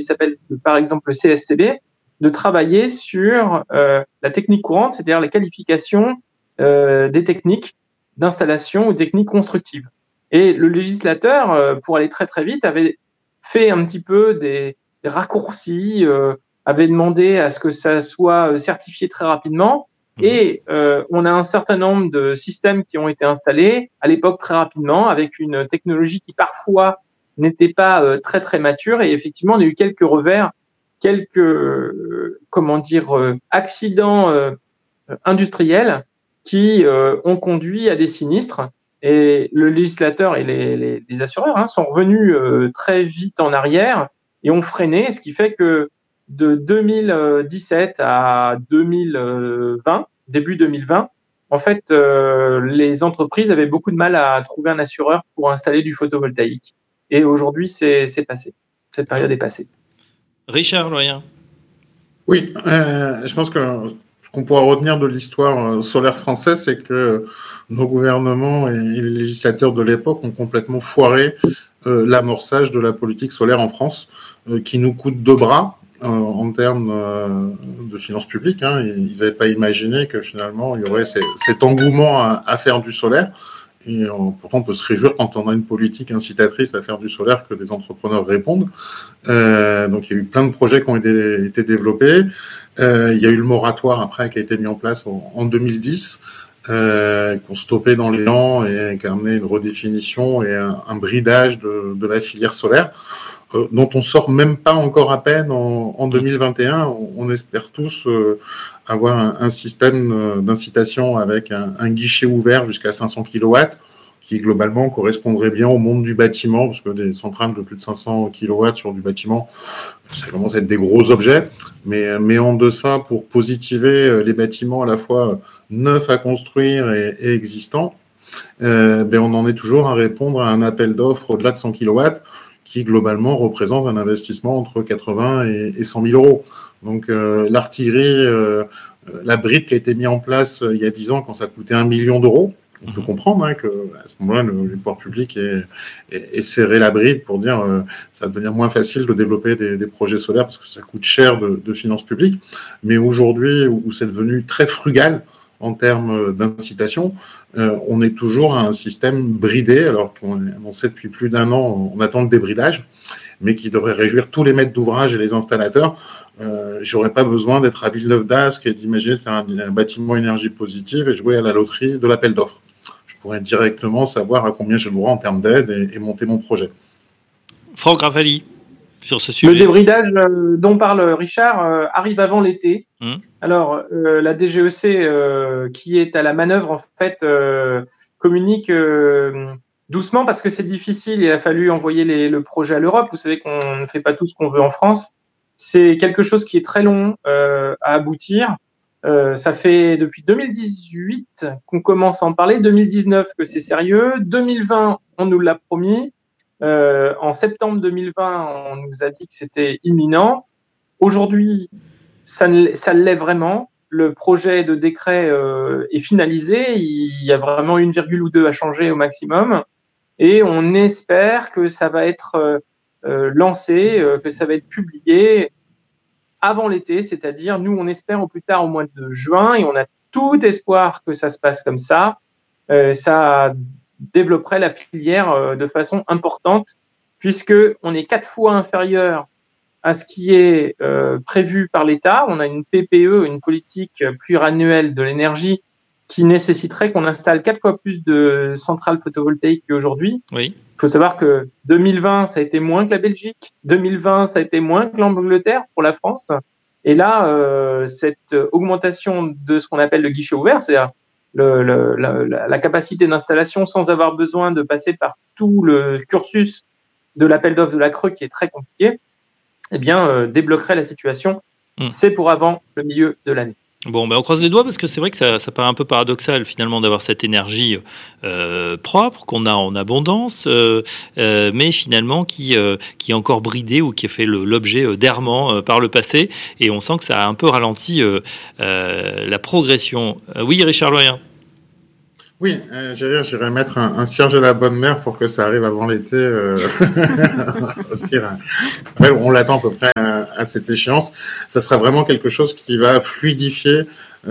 qui s'appelle par exemple le CSTB, de travailler sur la technique courante, c'est-à-dire les qualifications des techniques d'installation ou techniques constructives. Et le législateur, pour aller très très vite, avait fait un petit peu des raccourcis, avait demandé à ce que ça soit certifié très rapidement. Et on a un certain nombre de systèmes qui ont été installés à l'époque très rapidement, avec une technologie qui parfois n'était pas très très mature. Et effectivement, on a eu quelques revers, quelques accidents industriels qui ont conduit à des sinistres. Et le législateur et les assureurs sont revenus très vite en arrière et ont freiné, ce qui fait que de 2017 à 2020, début 2020, en fait, les entreprises avaient beaucoup de mal à trouver un assureur pour installer du photovoltaïque. Et aujourd'hui, c'est passé. Cette période est passée. Richard Loyen. Oui, je pense que ce qu'on pourra retenir de l'histoire solaire française, c'est que nos gouvernements et les législateurs de l'époque ont complètement foiré l'amorçage de la politique solaire en France, qui nous coûte 2 bras en termes de finances publiques. Ils n'avaient pas imaginé que finalement il y aurait cet engouement à faire du solaire. Et pourtant, on peut se réjouir quand on a une politique incitatrice à faire du solaire que des entrepreneurs répondent. Donc, il y a eu plein de projets qui ont été développés. Il y a eu le moratoire après qui a été mis en place en 2010, qui ont stoppé dans l'élan et qui a amené une redéfinition et un bridage de la filière solaire, dont on sort même pas encore à peine en 2021. On espère tous avoir un système d'incitation avec un guichet ouvert jusqu'à 500 kW, qui globalement correspondrait bien au monde du bâtiment, parce que des centrales de plus de 500 kW sur du bâtiment, ça commence à être des gros objets, mais en deçà, pour positiver les bâtiments à la fois neufs à construire et existants, on en est toujours à répondre à un appel d'offres au-delà de 100 kW, qui globalement représente un investissement entre 80 et 100 000 euros. Donc l'artillerie, la bride qui a été mise en place il y a 10 ans quand ça coûtait 1 million d'euros, on peut comprendre qu'à ce moment-là, le pouvoir public ait serré la bride pour dire ça va devenir moins facile de développer des projets solaires parce que ça coûte cher de finances publiques. Mais aujourd'hui, où c'est devenu très frugal en termes d'incitation, on est toujours à un système bridé, alors qu'on sait depuis plus d'1 an, on attend le débridage, mais qui devrait réjouir tous les maîtres d'ouvrage et les installateurs. J'aurais pas besoin d'être à Villeneuve-d'Ascq et d'imaginer de faire un bâtiment énergie positive et jouer à la loterie de l'appel d'offres. Je pourrais directement savoir à combien j'ai le droit en termes d'aide et monter mon projet. Franck Raffaly, sur ce sujet. Le débridage dont parle Richard arrive avant l'été. Alors, la DGEC, qui est à la manœuvre, en fait, communique doucement parce que c'est difficile. Il a fallu envoyer le projet à l'Europe. Vous savez qu'on ne fait pas tout ce qu'on veut en France. C'est quelque chose qui est très long à aboutir. Ça fait depuis 2018 qu'on commence à en parler, 2019 que c'est sérieux, 2020 on nous l'a promis, en septembre 2020 on nous a dit que c'était imminent. Aujourd'hui, ça l'est vraiment. Le projet de décret est finalisé, il y a vraiment 1 virgule ou 2 à changer au maximum, et on espère que ça va être lancé, que ça va être publié avant l'été, c'est-à-dire nous on espère au plus tard au mois de juin, et on a tout espoir que ça se passe comme ça. Ça développerait la filière de façon importante, puisque on est 4 fois inférieur à ce qui est prévu par l'État. On a une PPE, une politique pluriannuelle de l'énergie, qui nécessiterait qu'on installe 4 fois plus de centrales photovoltaïques qu'aujourd'hui. Oui. Il faut savoir que 2020, ça a été moins que la Belgique. 2020, ça a été moins que l'Angleterre pour la France. Et là, cette augmentation de ce qu'on appelle le guichet ouvert, c'est-à-dire la capacité d'installation sans avoir besoin de passer par tout le cursus de l'appel d'offres de la Creux, qui est très compliqué, débloquerait la situation. C'est pour avant le milieu de l'année. Bon, on croise les doigts parce que c'est vrai que ça paraît un peu paradoxal finalement d'avoir cette énergie propre qu'on a en abondance, mais finalement qui est encore bridée ou qui a fait l'objet d'errements par le passé, et on sent que ça a un peu ralenti la progression. Oui, Richard Loyen. Oui, j'irais mettre un cierge à la bonne mère pour que ça arrive avant l'été aussi. Ouais, on l'attend à peu près à cette échéance. Ça sera vraiment quelque chose qui va fluidifier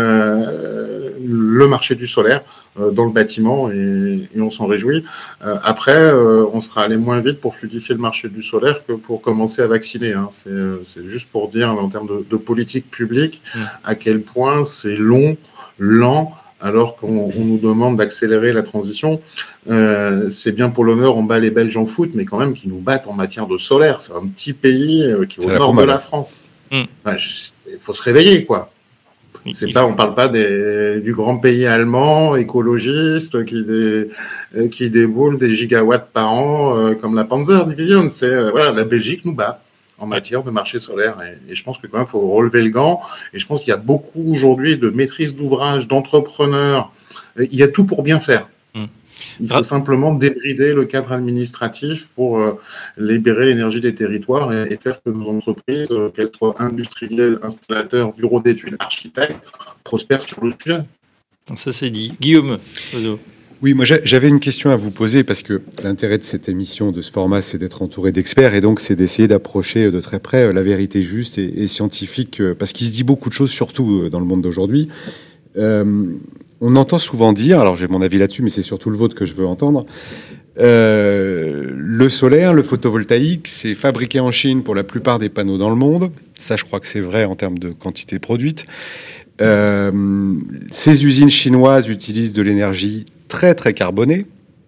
le marché du solaire dans le bâtiment et on s'en réjouit. Après, on sera allé moins vite pour fluidifier le marché du solaire que pour commencer à vacciner. Hein. C'est juste pour dire en termes de politique publique à quel point c'est long, lent, alors qu'on nous demande d'accélérer la transition. C'est bien pour l'honneur, on bat les Belges en foot, mais quand même qui nous battent en matière de solaire. C'est un petit pays qui est au nord de la France. Enfin, il faut se réveiller, quoi. On parle pas du grand pays allemand écologiste qui déboule des gigawatts par an comme la Panzer Division. La Belgique nous bat en matière de marché solaire. Et je pense que quand même, il faut relever le gant. Et je pense qu'il y a beaucoup aujourd'hui de maîtrise d'ouvrage, d'entrepreneurs. Il y a tout pour bien faire. Il faut simplement débrider le cadre administratif pour libérer l'énergie des territoires et faire que nos entreprises, qu'elles soient industrielles, installateurs, bureaux d'études, architectes, prospèrent sur le sujet. Ça c'est dit. Guillaume. Oui, moi j'avais une question à vous poser parce que l'intérêt de cette émission, de ce format, c'est d'être entouré d'experts et donc c'est d'essayer d'approcher de très près la vérité juste et scientifique parce qu'il se dit beaucoup de choses, surtout dans le monde d'aujourd'hui. On entend souvent dire, alors j'ai mon avis là-dessus, mais c'est surtout le vôtre que je veux entendre, le solaire, le photovoltaïque, c'est fabriqué en Chine pour la plupart des panneaux dans le monde. Ça, je crois que c'est vrai en termes de quantité produite. Ces usines chinoises utilisent de l'énergie très très carbonée.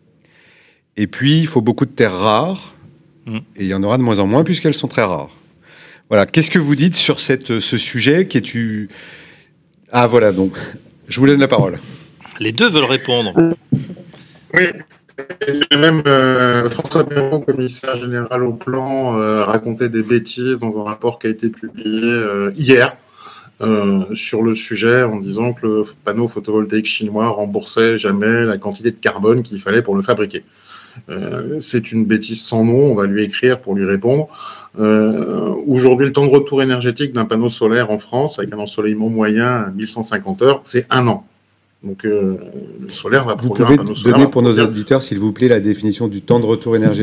Et puis, il faut beaucoup de terres rares. Et il y en aura de moins en moins puisqu'elles sont très rares. Voilà. Qu'est-ce que vous dites sur ce sujet qui est Ah, voilà, donc... Je vous donne la parole. Les deux veulent répondre. Oui. J'ai même François Bayrou, commissaire général au plan, racontait des bêtises dans un rapport qui a été publié hier sur le sujet en disant que le panneau photovoltaïque chinois remboursait jamais la quantité de carbone qu'il fallait pour le fabriquer. C'est une bêtise sans nom, on va lui écrire pour lui répondre. Aujourd'hui, le temps de retour énergétique d'un panneau solaire en France, avec un ensoleillement moyen à 1150 heures, c'est 1 an. Donc, le solaire va produire un panneau solaire. Vous pouvez donner pour nos auditeurs, s'il vous plaît, la définition du temps de retour énergétique ?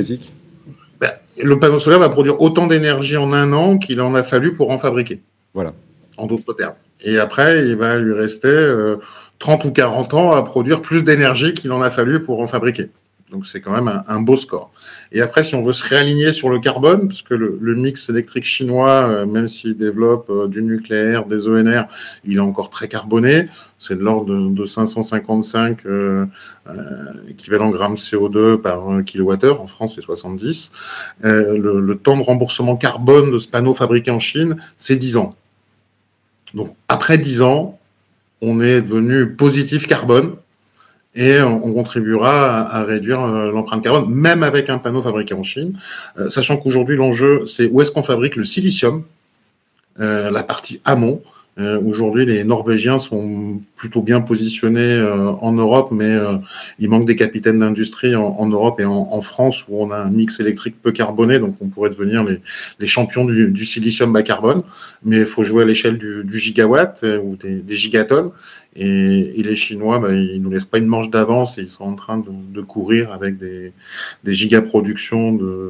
Le panneau solaire va produire autant d'énergie en 1 an qu'il en a fallu pour en fabriquer. Voilà. En d'autres termes. Et après, il va lui rester 30 ou 40 ans à produire plus d'énergie qu'il en a fallu pour en fabriquer. Donc, c'est quand même un beau score. Et après, si on veut se réaligner sur le carbone, parce que le mix électrique chinois, même s'il développe du nucléaire, des ENR, il est encore très carboné. C'est de l'ordre de 555 équivalent grammes CO2 par kilowattheure. En France, c'est 70. Le temps de remboursement carbone de ce panneau fabriqué en Chine, c'est 10 ans. Donc, après 10 ans, on est devenu positif carbone. Et on contribuera à réduire l'empreinte carbone, même avec un panneau fabriqué en Chine. Sachant qu'aujourd'hui, l'enjeu, c'est où est-ce qu'on fabrique le silicium, la partie amont. Aujourd'hui, les Norvégiens sont plutôt bien positionnés en Europe, mais il manque des capitaines d'industrie en Europe et en France, où on a un mix électrique peu carboné, donc on pourrait devenir les champions du silicium bas carbone. Mais il faut jouer à l'échelle du gigawatt ou des gigatonnes. Et les Chinois, ils nous laissent pas une marge d'avance et ils sont en train de courir avec des gigaproductions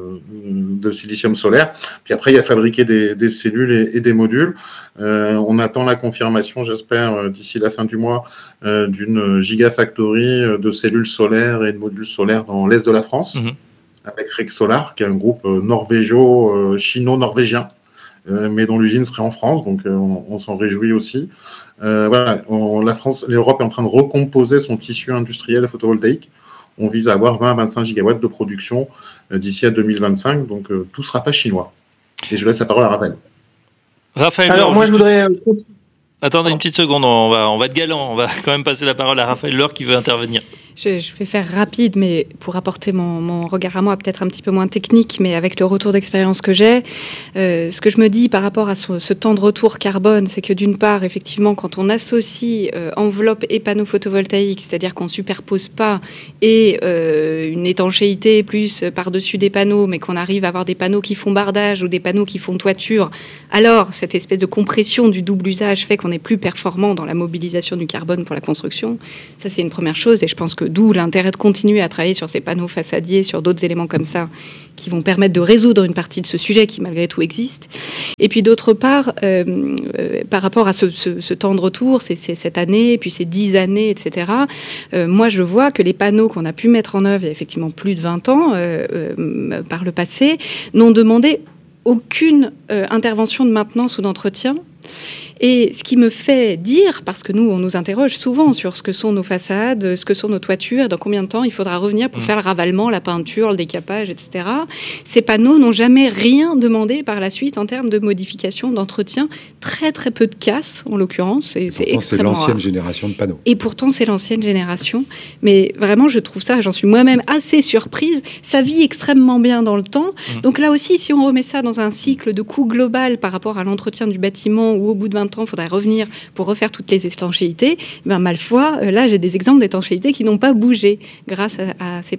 de silicium solaire. Puis après, il y a fabriquer des cellules et des modules. On attend la confirmation, j'espère, d'ici la fin du mois, d'une gigafactory de cellules solaires et de modules solaires dans l'est de la France, avec Rexolar, qui est un groupe chino-norvégien, mais dont l'usine serait en France, donc on s'en réjouit aussi. L'Europe est en train de recomposer son tissu industriel photovoltaïque. On vise à avoir 20 à 25 gigawatts de production d'ici à 2025, donc tout ne sera pas chinois. Et je laisse la parole à Raphaël. Raphaël, alors moi je voudrais... Attendez une petite seconde, on va être galant, on va quand même passer la parole à Raphaël Laure qui veut intervenir. Je vais faire rapide, mais pour apporter mon regard à moi, peut-être un petit peu moins technique, mais avec le retour d'expérience que j'ai, ce que je me dis par rapport à ce temps de retour carbone, c'est que d'une part, effectivement, quand on associe enveloppe et panneaux photovoltaïques, c'est-à-dire qu'on ne superpose pas et une étanchéité plus par-dessus des panneaux, mais qu'on arrive à avoir des panneaux qui font bardage ou des panneaux qui font toiture, alors cette espèce de compression du double usage fait qu'on est plus performant dans la mobilisation du carbone pour la construction. Ça, c'est une première chose, et je pense que d'où l'intérêt de continuer à travailler sur ces panneaux façadiers, sur d'autres éléments comme ça, qui vont permettre de résoudre une partie de ce sujet qui, malgré tout, existe. Et puis, d'autre part, par rapport à ce temps de retour, c'est cette année, puis ces 10 années, etc., moi, je vois que les panneaux qu'on a pu mettre en œuvre il y a effectivement plus de 20 ans, par le passé, n'ont demandé aucune intervention de maintenance ou d'entretien. Et ce qui me fait dire, parce que nous, on nous interroge souvent sur ce que sont nos façades, ce que sont nos toitures, dans combien de temps il faudra revenir pour faire le ravalement, la peinture, le décapage, etc. Ces panneaux n'ont jamais rien demandé par la suite en termes de modification, d'entretien. Très, très peu de casse, en l'occurrence. C'est extrêmement l'ancienne rare. génération de panneaux. Et pourtant, c'est l'ancienne génération. Mais vraiment, je trouve ça, j'en suis moi-même assez surprise. Ça vit extrêmement bien dans le temps. Donc là aussi, si on remet ça dans un cycle de coût global par rapport à l'entretien du bâtiment, où au bout de 20 ans, il faudrait revenir pour refaire toutes les étanchéités, ben, mal foi, là, j'ai des exemples d'étanchéités qui n'ont pas bougé grâce à ces